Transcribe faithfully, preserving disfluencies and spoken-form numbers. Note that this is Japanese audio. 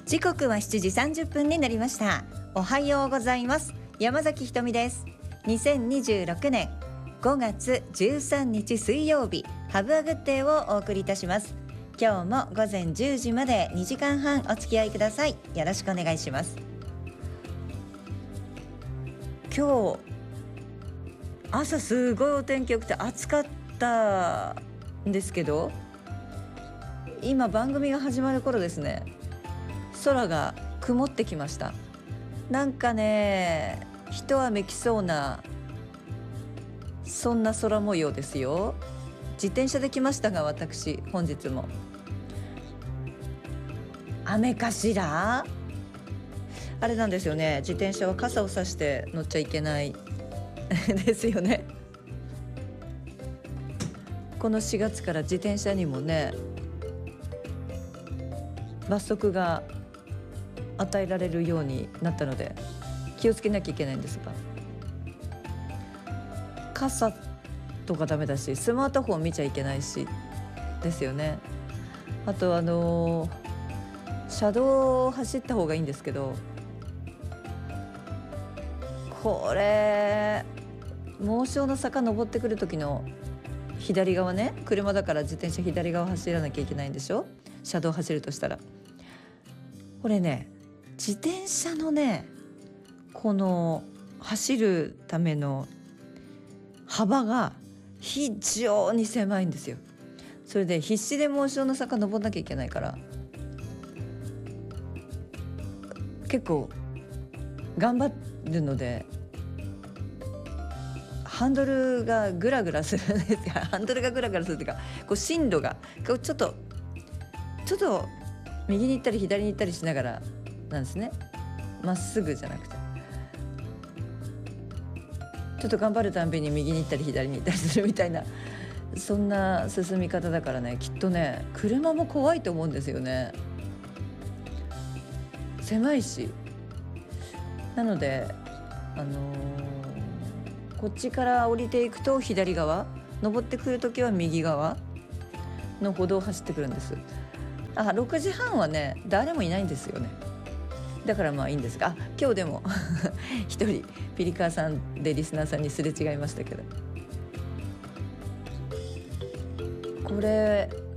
時刻はしちじさんじゅっぷんになりました。おはようございます。山崎ひとみです。にせんにじゅうろくねんごがつじゅうさんにち水曜日、ハブアグッデーをお送りいたします。今日も午前じゅうじまでにじかんはんお付き合いください。よろしくお願いします。今日朝すごいお天気良くて暑かったんですけど、今番組が始まる頃ですね、空が曇ってきました。なんかね、一雨来そうなそんな空模様ですよ。自転車で来ましたが、私本日も雨かしら。あれなんですよね、自転車は傘を差して乗っちゃいけないですよね。このしがつから自転車にもね、罰則が与えられるようになったので気をつけなきゃいけないんですが、傘とかダメだし、スマートフォン見ちゃいけないしですよね。あとあの車道を走った方がいいんですけど、これ猛暑の坂登ってくる時の左側ね、車だから自転車左側走らなきゃいけないんでしょ、車道走るとしたら。これね、自転車のね、この走るための幅が非常に狭いんですよ。それで必死で猛暑の坂登んなきゃいけないから、結構頑張るのでハンドルがグラグラするんですよ。ハンドルがグラグラするというか、こう進路がこうちょっとちょっと右に行ったり左に行ったりしながらなんですね。まっすぐじゃなくて、ちょっと頑張るたんびに右に行ったり左に行ったりするみたいな、そんな進み方だからね、きっとね、車も怖いと思うんですよね。狭いし。なのであのー、こっちから降りていくと左側、登ってくるときは右側の歩道を走ってくるんです。あ、ろくじはんはね、誰もいないんですよね。だからまあいいんですが、あ、今日でも一人ピリカーさんでリスナーさんにすれ違いましたけど、これ